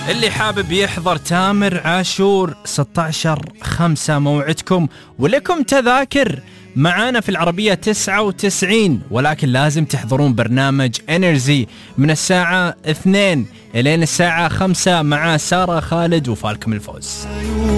اللي حابب يحضر تامر عاشور 16/5 موعدكم، ولكم تذاكر معانا في العربية 99، ولكن لازم تحضرون برنامج انرجي من الساعة 2 إلين الساعة 5 مع سارة خالد وفالكم الفوز.